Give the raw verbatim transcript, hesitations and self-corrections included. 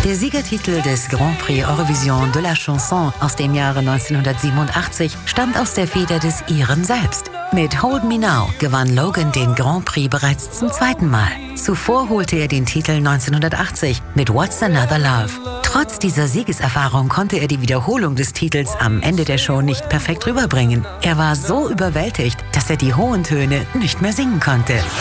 Der Siegertitel des Grand Prix Eurovision de la Chanson aus dem Jahre neunzehnhundertsiebenundachtzig stammt aus der Feder des Iren selbst. Mit Hold Me Now gewann Logan den Grand Prix bereits zum zweiten Mal. Zuvor holte er den Titel neunzehnhundertachtzig mit What's Another Love. Trotz dieser Siegeserfahrung konnte er die Wiederholung des Titels am Ende der Show nicht perfekt rüberbringen. Er war so überwältigt, dass er die hohen Töne nicht mehr singen konnte.